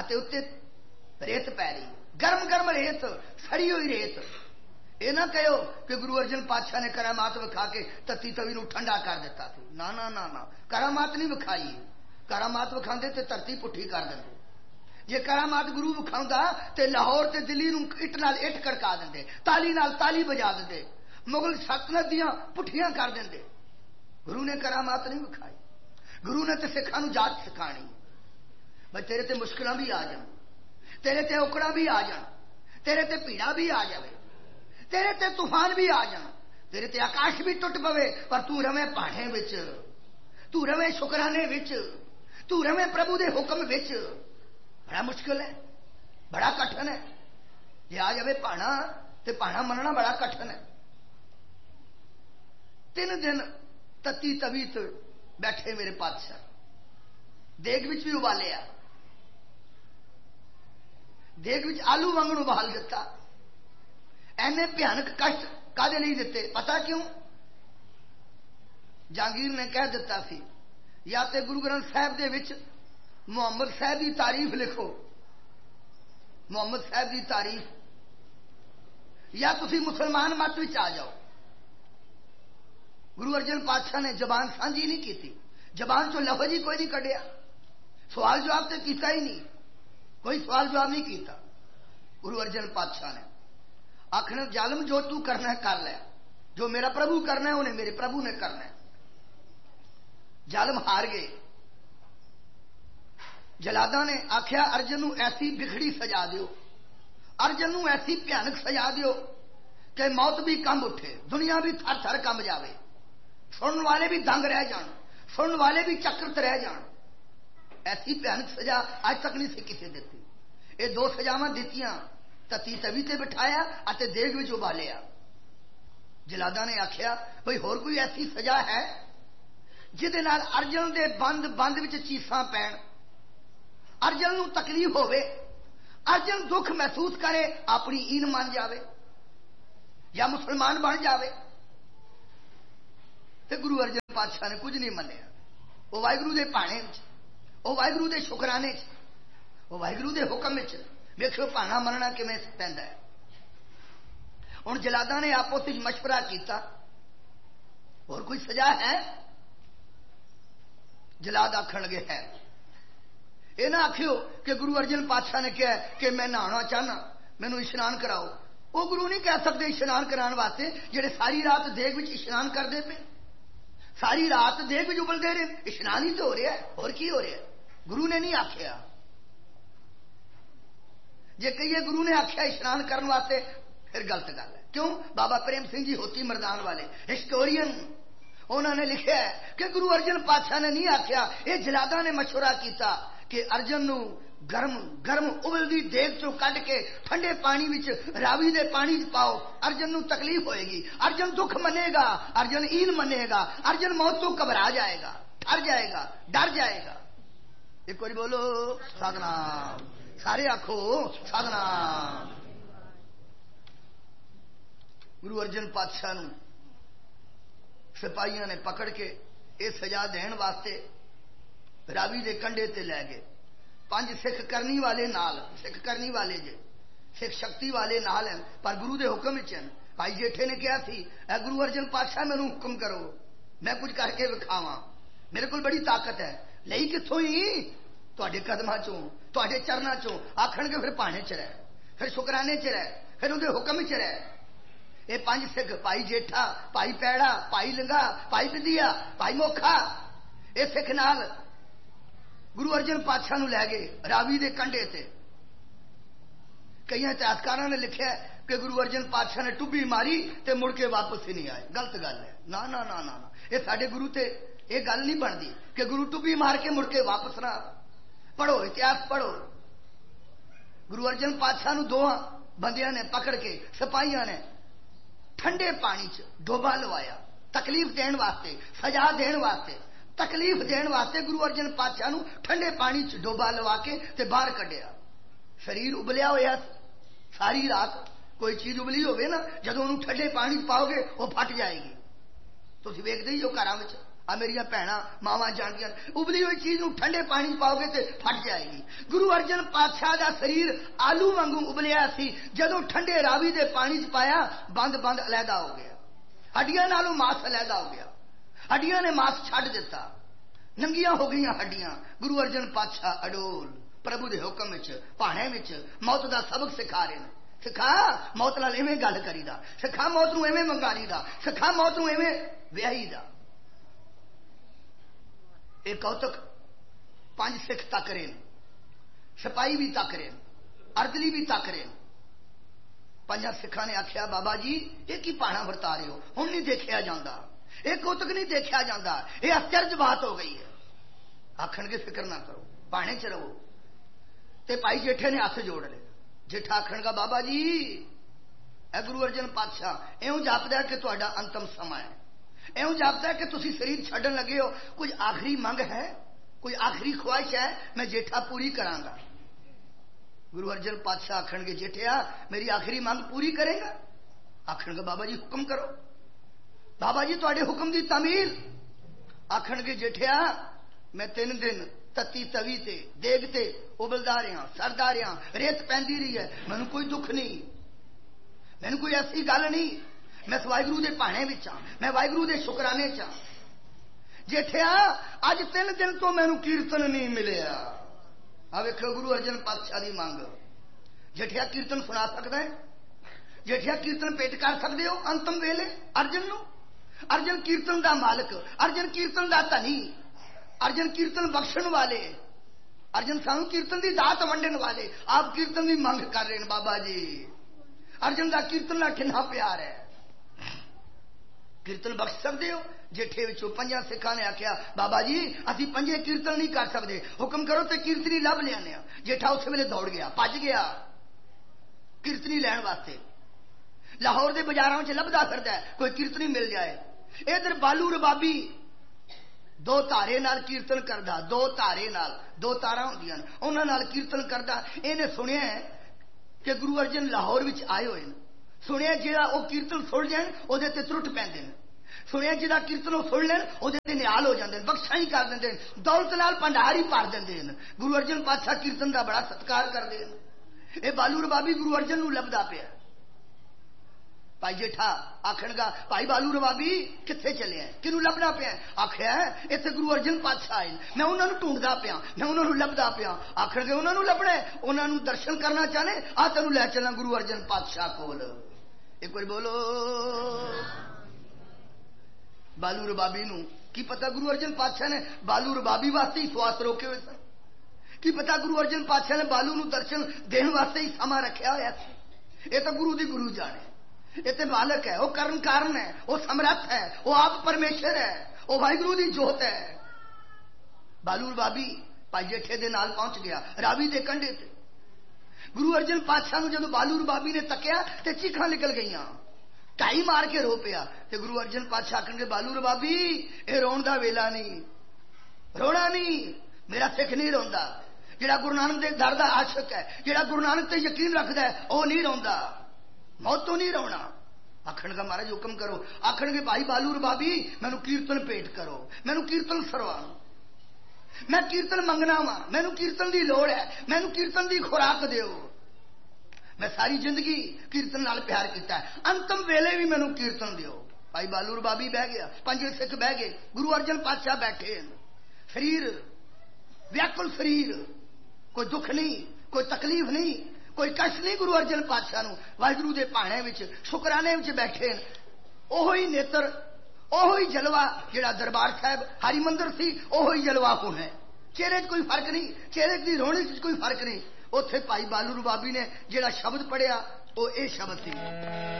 उत्ते रेत पै रही, गर्म गर्म रेत, सड़ी हुई रेत। ये ना कहो कि गुरु अर्जन पातशाह ने करामात विखा के तत्ती तवी नूं ठंडा कर दिता सी। ना ना ना ना, करामात नहीं विखाई। करामात विखांदे ते धरती पुठी कर देंदे। जे करामात गुरु विखाउंदा ते लाहौर ते दिल्ली नूं इट नाल इट खड़का देंदे, ताली नाल ताली बजा देंदे, मुगल सल्तनत दियां पुठियां कर देंदे। गुरु ने करामात नहीं विखाई। गुरु ने तो सिखां नूं जाच सिखाणी। भाई तेरे ते मुश्किलां भी आ जाण, तेरे ते औकड़ां भी आ जाण, तेरे ते पीड़ा भी आ जावे, तेरे ते तूफान भी आ जाण, तेरे ते आकाश भी टुट पवे, पर तू रवें भाणे विच, तू रवें शुकराने विच, तू रवें प्रभु दे हुक्म विच। बड़ा मुश्किल है, बड़ा कठिन है। जे आ जावे भाणा ते भाणा मनना बड़ा कठिन है। 3 दिन तत्ती तवी ते बैठे मेरे पातशाह, देग विच भी उबालिया, देग विच आलू वांगण उबाल दिता। ऐने भयानक कष्ट कादे नहीं दिते, पता क्यों? जहांगीर ने कह दिता सी, या ते गुरु ग्रंथ साहब दे विच मुहम्मद साहब की तारीफ लिखो, मुहम्मद साहब की तारीफ, या तुसी मुसलमान मत विच आ जाओ। गुरु अर्जन पातशाह ने जबान सांझी नहीं की, जबान चो लफज ही कोई नहीं कढ़िया, सवाल जवाब तो किया ही नहीं, कोई सवाल जवाब नहीं किया। गुरु अर्जन पातशाह ने आखना, जालम जो तू करना है कर ले, जो मेरा प्रभु करना है उन्हें मेरे प्रभु ने करना है। जालम हार गए। जलादा ने आख्या, अर्जन नूं ऐसी बिखड़ी सजा दियो, अर्जन नूं ऐसी भयानक सजा दियो कि मौत भी कंब उठे, दुनिया भी थर थर कंब जावे, सुनने वाले भी दंग रह जान, सुनने वाले भी चक्रत रह जान। ऐसी भयानक सजा आज तक नहीं सी किसी देती। ये 2 सजावां दित्तियां, तत्ती तवी ते बिठाया अते देग विच उबालिया। जलादा ने आख्या, भाई होर कोई ऐसी सजा है जिहदे नाल अर्जन दे बंद बंद विच चीसां पैण, अर्जन नूं तकलीफ होवे, अर्जन दुख महसूस करे, अपनी ईन मान जावे या मुसलमान बन जावे। ते गुरु अर्जन पातशाह ने कुछ नहीं मन्निया। वो वाहिगुरू दे भाणे विच, वो वाहिगुरू दे शुकराने च, वो वाहिगुरू दे हुक्म विच वेखो भाणा मनना किवें पैंदा है। हुण जलादा ने आपस विच मशवरा कीता, होर कोई सजा है? जलाद आखण लगे है। ये ना आखियो कि गुरु अर्जन पातशाह ने कहा कि मैं नहाना चाहना, मैनू इशनान कराओ। वो गुरु नहीं कह सकते इशनान कराने वास्ते जेड़े सारी रात देग विच इशनान करते पे, सारी रात देग विच उबलते रहे, इशनान ही तो हो रहा है, और की हो रहा है? गुरु ने नहीं आख्या। जे कहिए गुरु ने आख्या इशनान करने वास्ते, फिर गलत गल है। क्यों? बाबा प्रेम सिंह जी होती मरदान वाले हिस्टोरियन, उन्होंने लिखा है कि गुरु अर्जन पातशाह ने नहीं आख्या, ये जलादा ने मशवरा किया कि अर्जन नूं गर्म गर्म उबलदी देग चों कढ़ के ठंडे पानी विच रावी दे पानी च पाओ, अर्जन नूं तकलीफ होएगी, अर्जन दुख मनेगा, अर्जन ईन मनेगा, अर्जन मौत तो घबरा जाएगा, ठर जाएगा, डर जाएगा। एक बार बोलो सतनाम, सारे आखो सतनाम। गुरु अर्जन पातशाह नूं सिपाहियों ने पकड़ के ये सजा देने वास्ते रावी दे कंडे ते लै गए। 5 सिख करनी वाले नाल, सिख करनी वाले जे सिख शक्ति वाले नाल हैं, पर गुरु दे हुक्म विच हैं। भाई जेठे ने कहा सी, ऐ गुरु अर्जन पातशाह मैनू हुक्म करो, मैं कुछ करके विखावां, मेरे को बड़ी ताकत है। लई कित्थों ही? तुहाडे कदमां चों, तुहाडे चरनां चों। आखणगे फिर भाणे च रह, फिर शुकराने च रह, फिर उहदे हुक्म च रह। ये 5 सिख, भाई जेठा, भाई पैड़ा, भाई लिंगा, भाई बिदिया, भाई मोखा, ये सिख नाल गुरु अर्जन पातशाह नूं लै गए रावी दे कंढे ते। कई इतिहासकारों ने लिखा कि गुरु अर्जन पातशाह ने टुब्बी मारी ते मुड़ के वापस ही नहीं आए। गलत गल है। ना ना ना ना ना, ये साडे गुरु ते ये गल नहीं बनती कि गुरु टुब्बी मार के मुड़ के वापस ना। पढ़ो इतिहास पढ़ो। गुरु अर्जन पातशाह नूं 2 बंदियां ने पकड़ के सिपाहियां ने ठंडे पानी च डोबा लवाया, तकलीफ देने वास्ते, सजा देने वास्ते, तकलीफ देने वास्ते गुरु अर्जन पातशाह नूं ठंडे पानी च डोबा लवा के ते बाहर कढ़िया। शरीर उबलिया होया, सारी रात कोई चीज उबली होवे ना, जदों उन्होंने ठंडे पानी च पाओगे वो फट जाएगी। तुसीं वेखदे ही हो घरां विच आ मेरिया भैन मावां जानदियां उबली हुई चीज नूं ठंडे पानी पाओगे तो फट जाएगी। गुरु अर्जन पातशाह का शरीर आलू वांगू उबलिया सी, जदों ठंडे रावी के पानी च पाया बंद बंद अलहदा हो गया, हड्डियां नालों मांस अलहदा हो गया, हड्डियां ने मांस छड्ड दिता, नंगियां हो गई हड्डियां। गुरु अर्जन पातशाह अडोल प्रभु के हुक्म विच भाणे विच मौत का सबक सिखा रहे हैं। सिखा मौत नाल इवें गल करीदा, सिखा मौत नूं इवें मंगारीदा, सिखा मौत नूं इवें विआहीदा। एक कौतक 5 सिख तक रहे, सिपाही भी तक रहे, अर्दली भी तक रहे। 5 सिखा ने आख्या बाबा जी ये की भाणा वरता रहे हो, हुण नहीं देखा जाता, एक कौतक नहीं देखा जाता, यह आश्चर्य बात हो गई है। आखण के फिक्र ना करो, भाणे च रहो। ते भाई जेठे ने हथ जोड़ ले। जेठा आखण का बाबा जी ए गुरु अर्जन पातशाह इउं जापदा कि तुहाडा अंतम समा है, इउं जापदा कि तुसीं शरीर छड्डण लगे हो, कुछ आखिरी मंग है, कोई आखिरी ख्वाहिश है, मैं जेठा पूरी करांगा। गुरु अर्जन पातशाह आखणगे जेठिया मेरी आखिरी मंग पूरी करेगा? आखणगे बाबा जी हुक्म करो। बाबा जी तुहाडे हुक्म दी तामील। आखणगे जेठिया मैं 3 दिन तत्ती तवी ते देग ते उबलदा रहा, सरदा रहा, रेत पैंदी रही है, मैनू कोई दुख नहीं, मैनू कोई ऐसी गल नहीं, मैं वाहिगुरू दे भाणे विच हां, मैं वाहिगुरू दे शुकराने च हां। जेठिया अज 3 दिन तो मैनू कीर्तन नहीं मिलिया। आ वेखो गुरु अर्जन पातशाह दी मंग। जेठिया कीर्तन सुना सकदा है? जेठिया कीर्तन पेट कर सकदे हो अंतम वेले अर्जन नूं? अर्जन कीर्तन दा मालिक, अर्जन कीर्तन दा धनी, अर्जन कीर्तन बख्शण वाले, अर्जन सानू कीर्तन की दात वंडन वाले, आप कीर्तन की मंग कर रहे हैं। बाबा जी अर्जन का कीर्तन का कितना प्यार है, कीर्तन बख्श सकते हो? जेठे विचों 5 सिखा ने आख्या बाबा जी असी 5 कीर्तन नहीं कर सकते, हुक्म करो तो कीर्तनी लभ लिया। जेठा उस वेले दौड़ गया, भज गया कीर्तनी लैण वास्ते। लाहौर के बाजारों च लभदा फिरदा है कोई कीर्तनी मिल जाए। इधर बालू रबाबी 2 धारे नाल कीर्तन करदा, 2 धारे नाल 2 तारा होंदियां उन्हां नाल कीर्तन करदा। इहने सुनिया कि गुरु अर्जन लाहौर विच आए हुए हैं। सुनिया जिहड़ा वो कीर्तन सुन जाए उहदे ते त्रुट पैंदे ने, सुनिया जिहड़ा कीर्तन वो सुन लैन उहदे ते निहाल हो जांदे ने, बख्शा ही कर देंदे ने, दौलत नाल भंडार ही भर देंदे ने। गुरु अर्जन पातशाह कीर्तन का बड़ा सत्कार करदे ने। ये बालू रबाबी गुरु अर्जन नूं लभदा पिया। भाई जेठा आखणगा भाई बालू रबाबी कित्थे चले हैं, किनू लभदा पिया? आख्या इत्थे गुरु अर्जन पातशाह आए, मैं उन्होंने ढूंढदा पिया, मैं उन्होंने लभदा पिया। आखणगे उन्होंने लभना है, उन्होंने दर्शन करना चाहने, आ तेनू लै चलना गुरु अर्जन पातशाह कोल। एक बार बोलो। बालू रबाबी नू की पता गुरु अर्जन पातशाह ने बालू रबाबी वास्ते ही श्वास रोके हुए सन, की पता गुरु अर्जन पातशाह ने बालू नू दर्शन देने वास्ते ही समा रखा होया सी। ये तो गुरु दी गुरु जाने, ये तो मालक है, वो कर्म कारण है, वो समर्थ है, वो आप परमेश्वर है, वो वाहिगुरू दी जोत है। बालू रबाबी भाई जेठे दे नाल पहुंच गया रावी दे कंढे ते। गुरु अर्जन पातशाह नूं जदों बालू रबाबी ने तकिया ते चीखां निकल गईयां, ढाई मार के रो पिया। ते गुरु अर्जन पातशाह आखणगे बालू रबाबी ये रोण दा वेला नहीं, रोना नहीं, मेरा सिख नहीं रोंदा। जिहड़ा गुरु नानक दे दर दा आशिक है, जिहड़ा गुरु नानक ते यकीन रखदा है, वो नहीं रोंदा, मौत तो नहीं रोना। आखणगा महाराज हुक्म करो। आखणगे भाई बालू रबाबी मैनू कीर्तन भेंट करो, मैनू कीर्तन सरवाओ, मैं कीर्तन मंगना वा, मैनू कीर्तन की लोड़ है, मैनू कीर्तन की खुराक दिओ। मैं सारी जिंदगी कीर्तन नाल प्यार किया, अंतम वेले भी मैनू कीर्तन दिओ। भाई बालू रबाबी बह गया, 5 सिख बह गए, गुरु अर्जन पातशाह बैठे, शरीर व्याकुल, शरीर कोई दुख नहीं, कोई तकलीफ नहीं, कोई कष्ट नहीं। गुरु अर्जन पातशाह नूं वाहिगुरू दे भाणे विच शुकराने विच बैठे, ओही नेत्र, ओही जलवा जिहड़ा दरबार साहब हरिमंदिर सी, ओही जलवा हुण है। चेहरे च कोई फर्क नहीं, चेहरे की रोहनी च कोई फर्क नहीं। उत्थे भाई बालू रबाबी ने जिहड़ा शब्द पढ़िया वो ये शब्द सी।